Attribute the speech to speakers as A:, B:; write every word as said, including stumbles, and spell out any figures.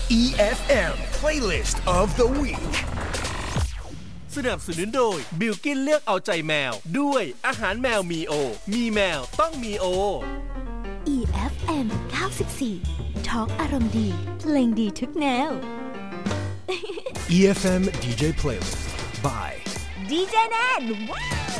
A: อี เอฟ เอ็ม Playlist of the Week
B: สนับสนุนโดยบิลกินเลือกเอาใจแมวด้วยอาหารแมวมีโอมีแมวต้องมีโอ
C: อี เอฟ เอ็ม เก้าสิบสี่ Talk อารมณ์ดีเพลงดีทุกแนว
A: อี เอฟ เอ็ม ดี เจ Playlist by
C: ดี เจ แนนว้าว